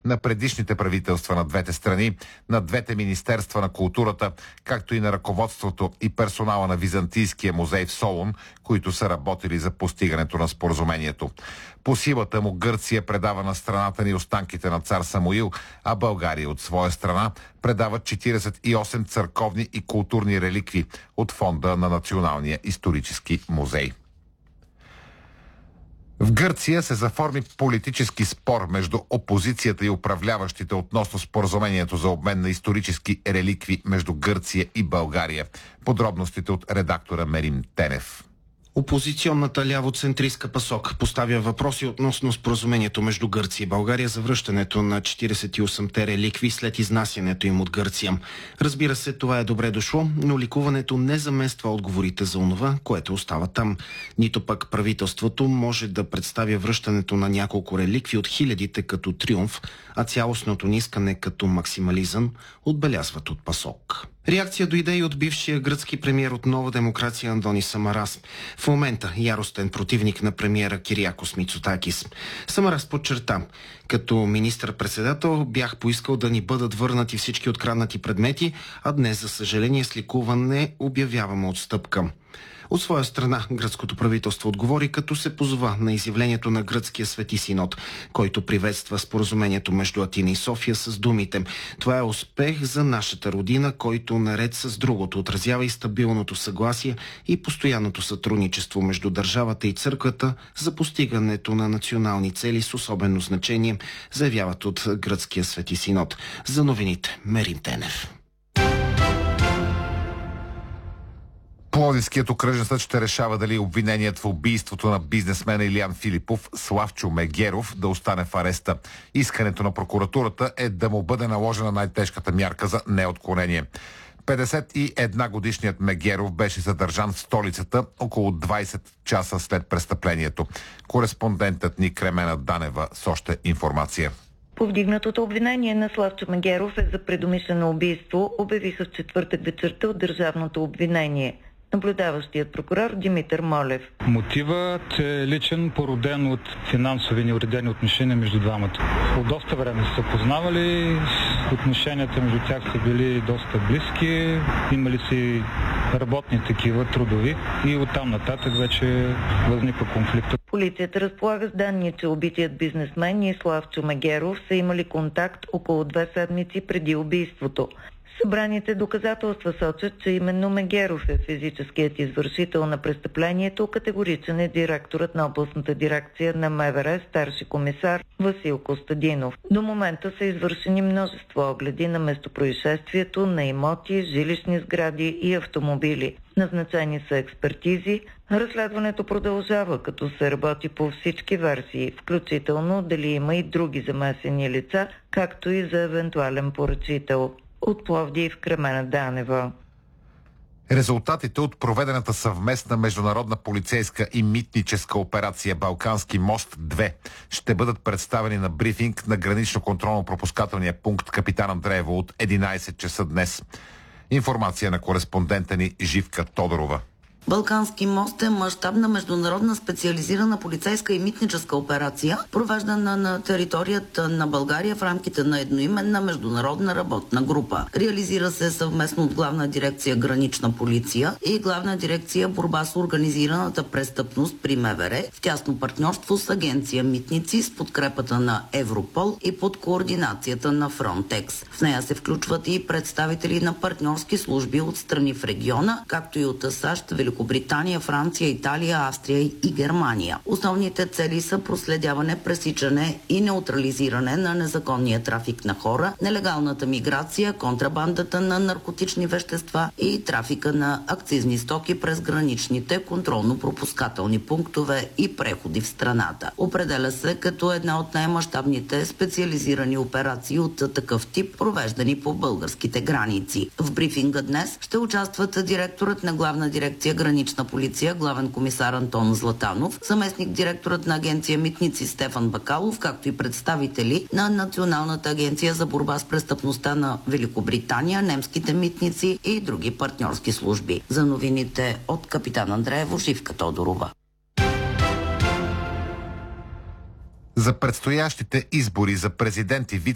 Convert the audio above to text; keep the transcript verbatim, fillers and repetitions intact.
на предишните правителства на двете страни, на двете министерства на културата, както и на ръководството и персонала на Византийския музей в Солун, които са работили за постигането на споразумението. По силата му Гърция предава на страната ни останките на цар Самуил, а България от своя страна предава четиридесет и осем църковни и културни реликви от фонда на Националния исторически музей. В Гърция се заформи политически спор между опозицията и управляващите относно споразумението за обмен на исторически реликви между Гърция и България. Подробностите от редактора Мерим Тенев. Опозиционната лявоцентристка ПАСОК поставя въпроси относно споразумението между Гърция и България за връщането на четиридесет и осемте реликви след изнасянето им от Гърция. Разбира се, това е добре дошло, но ликуването не замества отговорите за онова, което остава там. Нито пък правителството може да представя връщането на няколко реликви от хилядите като триумф, а цялостното ни искане като максимализъм, отбелязват от ПАСОК. Реакция дойде и от бившия гръцки премиер от Нова демокрация Андонис Самарас. В момента яростен противник на премиера Кириакос Мицотакис. Самарас подчерта: като министър-председател бях поискал да ни бъдат върнати всички откраднати предмети, а днес, за съжаление, с ликуване обявяваме отстъпка. От своя страна, гръцкото правителство отговори, като се позова на изявлението на Гръцкия Свети Синод, който приветства споразумението между Атина и София с думите: това е успех за нашата родина, който наред с другото отразява и стабилното съгласие и постоянното сътрудничество между държавата и църквата за постигането на национални цели с особено значение, заявяват от Гръцкия Свети Синод. За новините, Мерим Тенев. Пловдивският окръжен съд ще решава дали обвиненият в убийството на бизнесмена Илиян Филипов, Славчо Мегеров, да остане в ареста. Искането на прокуратурата е да му бъде наложена най-тежката мярка за неотклонение. петдесет и една годишният Мегеров беше задържан в столицата около двайсет часа след престъплението. Кореспондентът ни Кремена Данева с още информация. Повдигнатото обвинение на Славчо Мегеров е за предумишлено убийство, обявиха в четвъртък вечерта от държавното обвинение. Наблюдаващият прокурор Димитър Молев. Мотивът е личен, породен от финансови неуредени отношения между двамата. От доста време са се познавали, отношенията между тях са били доста близки, имали си работни такива, трудови, и оттам нататък вече възниква конфликт. Полицията разполага с данни, че убитият бизнесмен и Славчо Мегеров са имали контакт около две седмици преди убийството. Събраните доказателства сочат, че именно Мегеров е физическият извършител на престъплението. Категоричен е директорът на областната дирекция на МВР, старши комисар Васил Костадинов. До момента са извършени множество огледи на местопроизшествието, на имоти, жилищни сгради и автомобили. Назначени са експертизи. Разследването продължава, като се работи по всички версии, включително дали има и други замесени лица, както и за евентуален поръчител. От Пловдив, Кремена Данева. Резултатите от проведената съвместна международна полицейска и митническа операция Балкански мост-две ще бъдат представени на брифинг на гранично-контролно-пропускателния пункт Капитан Андреево от единайсет часа днес. Информация на кореспондента ни Живка Тодорова. Балкански мост е мащабна международна специализирана полицейска и митническа операция, провеждана на територията на България в рамките на едноименна международна работна група. Реализира се съвместно от Главна дирекция Гранична полиция и Главна дирекция Борба с организираната престъпност при МВР в тясно партньорство с Агенция Митници с подкрепата на Европол и под координацията на Фронтекс. В нея се включват и представители на партньорски служби от страни в региона, както и от САЩ, Великобритания, Франция, Италия, Австрия и Германия. Основните цели са проследяване, пресичане и неутрализиране на незаконния трафик на хора, нелегалната миграция, контрабандата на наркотични вещества и трафика на акцизни стоки през граничните контролно-пропускателни пунктове и преходи в страната. Определя се като една от най-мащабните специализирани операции от такъв тип, провеждани по българските граници. В брифинга днес ще участват директорът на Главна дирекция Гранична полиция, главен комисар Антон Златанов, заместник директорът на Агенция Митници Стефан Бакалов, както и представители на Националната агенция за борба с престъпността на Великобритания, немските митници и други партньорски служби. За новините от Капитан Андреево, Живка Тодорова. За предстоящите избори за президент и вице